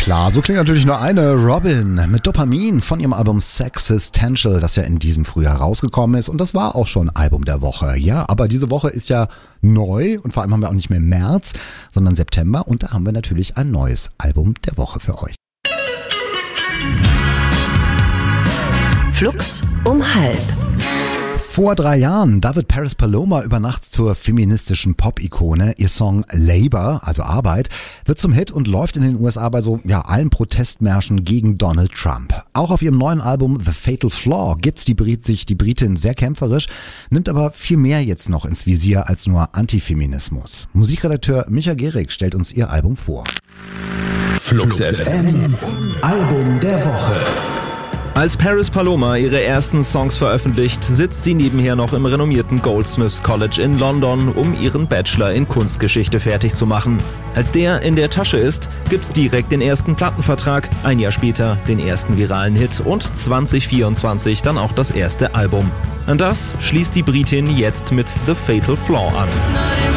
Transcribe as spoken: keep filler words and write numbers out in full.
klar, so klingt natürlich nur eine. Robin mit Dopamin von ihrem Album Sexistential, das ja in diesem Frühjahr rausgekommen ist. Und das war auch schon Album der Woche. Ja, aber diese Woche ist ja neu und vor allem haben wir auch nicht mehr März, sondern September. Und da haben wir natürlich ein neues Album der Woche für euch. Flux um halb. Vor drei Jahren, da wird Paris Paloma über Nacht zur feministischen Pop-Ikone. Ihr Song Labor, also Arbeit, wird zum Hit und läuft in den U S A bei so ja allen Protestmärschen gegen Donald Trump. Auch auf ihrem neuen Album The Fatal Flaw gibt's die Brit sich die Britin sehr kämpferisch, nimmt aber viel mehr jetzt noch ins Visier als nur Antifeminismus. Musikredakteur Micha Gehrig stellt uns ihr Album vor. Flux F M, Album der Woche. Als Paris Paloma ihre ersten Songs veröffentlicht, sitzt sie nebenher noch im renommierten Goldsmiths College in London, um ihren Bachelor in Kunstgeschichte fertig zu machen. Als der in der Tasche ist, gibt's direkt den ersten Plattenvertrag, ein Jahr später den ersten viralen Hit und zwanzig vierundzwanzig dann auch das erste Album. An das schließt die Britin jetzt mit The Fatal Flaw an.